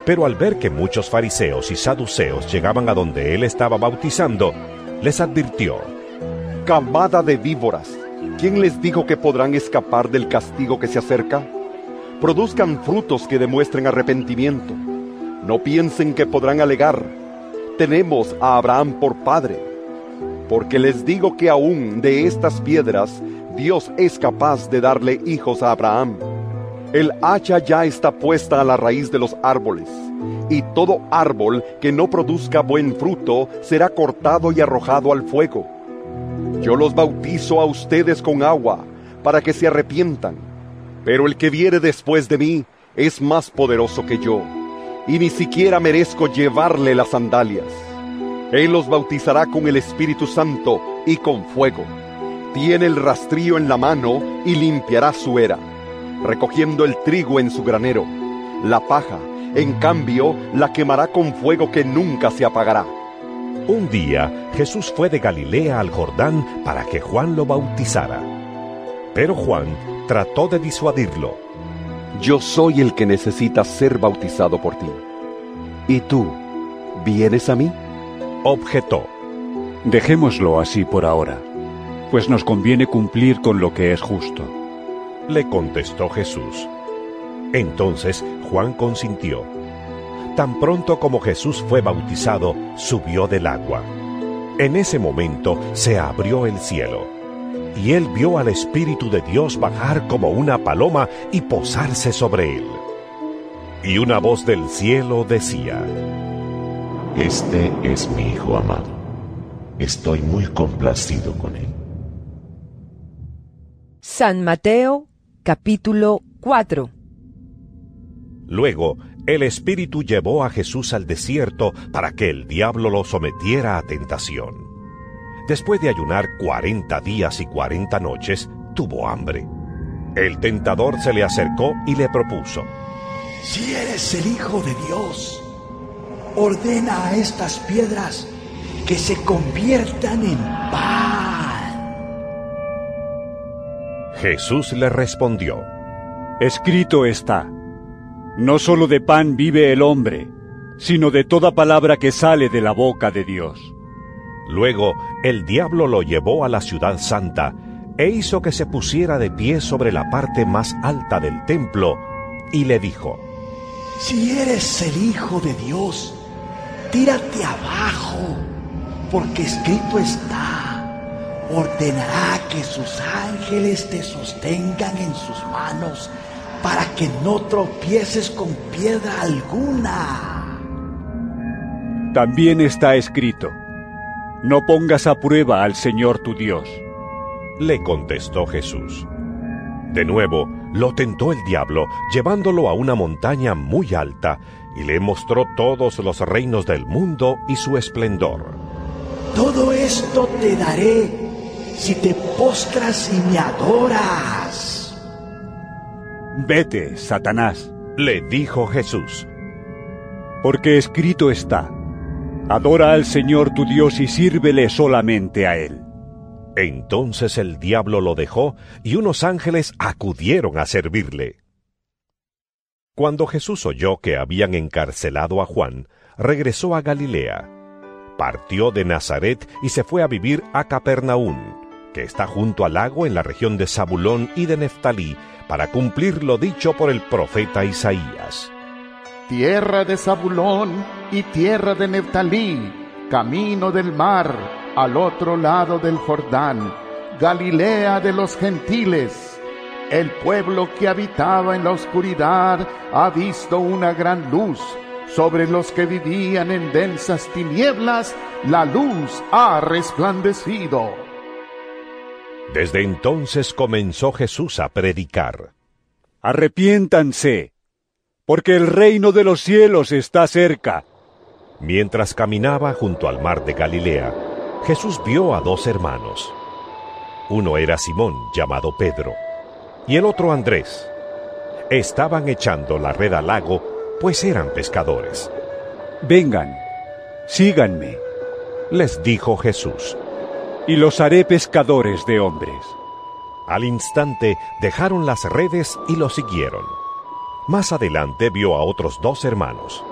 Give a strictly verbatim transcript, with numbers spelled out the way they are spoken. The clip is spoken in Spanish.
Pero al ver que muchos fariseos y saduceos llegaban a donde él estaba bautizando, les advirtió: Camada de víboras, ¿quién les dijo que podrán escapar del castigo que se acerca? Produzcan frutos que demuestren arrepentimiento. No piensen que podrán alegar: tenemos a Abraham por padre. Porque les digo que aún de estas piedras Dios es capaz de darle hijos a Abraham. El hacha ya está puesta a la raíz de los árboles, y todo árbol que no produzca buen fruto será cortado y arrojado al fuego. Yo los bautizo a ustedes con agua, para que se arrepientan. Pero el que viene después de mí es más poderoso que yo, y ni siquiera merezco llevarle las sandalias. Él los bautizará con el Espíritu Santo y con fuego. Tiene el rastrillo en la mano y limpiará su era, recogiendo el trigo en su granero. La paja, en cambio, la quemará con fuego que nunca se apagará. Un día Jesús fue de Galilea al Jordán para que Juan lo bautizara. Pero Juan trató de disuadirlo. Yo soy el que necesita ser bautizado por ti. ¿Y tú, vienes a mí? Objetó. Dejémoslo así por ahora, pues nos conviene cumplir con lo que es justo. Le contestó Jesús. Entonces Juan consintió. Tan pronto como Jesús fue bautizado, subió del agua. En ese momento se abrió el cielo, y él vio al Espíritu de Dios bajar como una paloma y posarse sobre él. Y una voz del cielo decía: Este es mi Hijo amado. Estoy muy complacido con él. San Mateo, capítulo cuatro. Luego, el Espíritu llevó a Jesús al desierto para que el diablo lo sometiera a tentación. Después de ayunar cuarenta días y cuarenta noches, tuvo hambre. El tentador se le acercó y le propuso: Si eres el Hijo de Dios, ordena a estas piedras que se conviertan en pan. Jesús le respondió: Escrito está: No solo de pan vive el hombre, sino de toda palabra que sale de la boca de Dios. Luego el diablo lo llevó a la ciudad santa e hizo que se pusiera de pie sobre la parte más alta del templo y le dijo: Si eres el Hijo de Dios, tírate abajo, porque escrito está: ordenará que sus ángeles te sostengan en sus manos, para que no tropieces con piedra alguna. También está escrito: No pongas a prueba al Señor tu Dios. Le contestó Jesús. De nuevo lo tentó el diablo, llevándolo a una montaña muy alta, y le mostró todos los reinos del mundo y su esplendor. Todo esto te daré si te postras y me adoras. Vete, Satanás, le dijo Jesús, porque escrito está: Adora al Señor tu Dios y sírvele solamente a Él. Entonces el diablo lo dejó, y unos ángeles acudieron a servirle. Cuando Jesús oyó que habían encarcelado a Juan, regresó a Galilea. Partió de Nazaret y se fue a vivir a Capernaum, que está junto al lago en la región de Zabulón y de Neftalí, para cumplir lo dicho por el profeta Isaías. Tierra de Zabulón y tierra de Neftalí, camino del mar, al otro lado del Jordán, Galilea de los gentiles. El pueblo que habitaba en la oscuridad ha visto una gran luz. Sobre los que vivían en densas tinieblas, la luz ha resplandecido. Desde entonces comenzó Jesús a predicar: Arrepiéntanse, porque el reino de los cielos está cerca. Mientras caminaba junto al mar de Galilea, Jesús vio a dos hermanos. Uno era Simón, llamado Pedro, y el otro Andrés. Estaban echando la red al lago, pues eran pescadores. Vengan, síganme, les dijo Jesús, y los haré pescadores de hombres. Al instante dejaron las redes y lo siguieron. Más adelante vio a otros dos hermanos,